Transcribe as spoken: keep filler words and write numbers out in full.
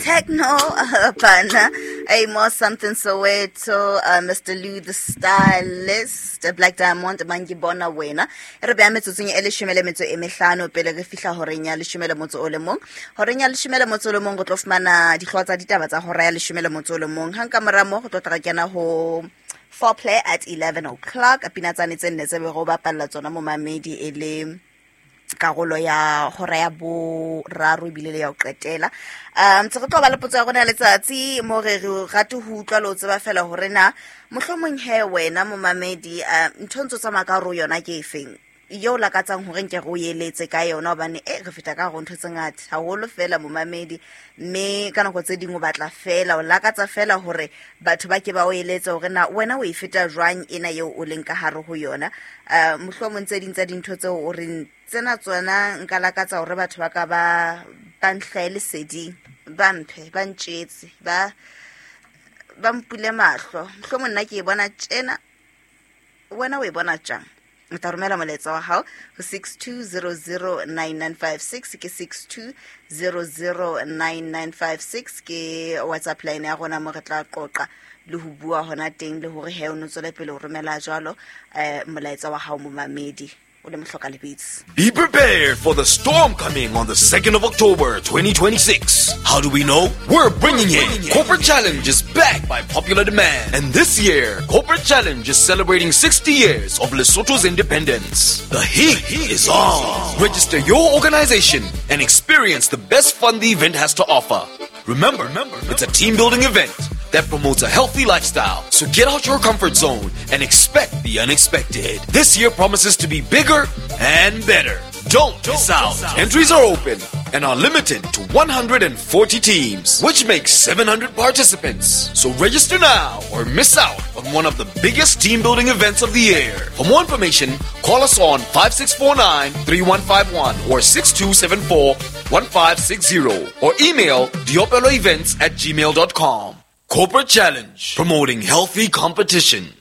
Techno Bana, a more something Soweto, uh, Mister Lou the Stylist, Black Diamond, Mangibona Wena, Rebea Metsunya Elishimele Meto Emilano, Pelega Fisha Horenia, Lishimela Moto Olemong, Horenia Lishimela Motolomong, Gotofmana, Diclota Ditavata, Horea Lishimela Motolomong, Hankamaramo, Totragana Ho. Foreplay at eleven o'clock. Pinatsan it's in the Roba Palatona Mamedi Ele Carolo ya Horea Bo Raru Bilea Cretela. Um, to go up to Letati, More Ratu Hutalo Fella Horena, Mushoming Hairway, Namamedi, um, Tonto Samakaru Yona giving. Yo la katang ho renke go yeletse ka yona bane e re feta ka go ntse ngata ha holo fela mo mamedi me kana go tse dingwe batla fela o la katsa fela hore batho ba ke ba o yeletse hore na wena o e feta jwang ena yo o leng ka hare ho yona uh mohlomo ntse dintsa dintho tse o re tsena tsona nka la katsa hore batho ba ka ba banhlele sedi ba mphe ba ntshetse ba ba mpule mahlo mohlomo nna ke e bona tsena wena o e bona tjang Tarumela Maletsa wa hao six two zero zero nine nine five six ke six two zero zero nine nine five six ke WhatsApp line ya gona mo re tla qoqa le ho bua hona teng le hore he o ntsole pele o romela jwalo eh molaetsa wa hao mo mamedi. Be prepared for the storm coming on the second of October twenty twenty-six. How do we know? We're bringing in Corporate Challenge is back by popular demand. And this year, Corporate Challenge is celebrating sixty years of Lesotho's independence. The heat is on. Register your organization and experience the best fun the event has to offer. Remember, it's a team-building event that promotes a healthy lifestyle. So get out your comfort zone and expect the unexpected. This year promises to be bigger and better. Don't miss out. Entries are open and are limited to one hundred forty teams, which makes seven hundred participants. So register now or miss out on one of the biggest team building events of the year. For more information, call us on five six four nine, three one five one or six two seven four, one five six zero or email diopeloevents at gmail dot com. Corporate Challenge, promoting healthy competition.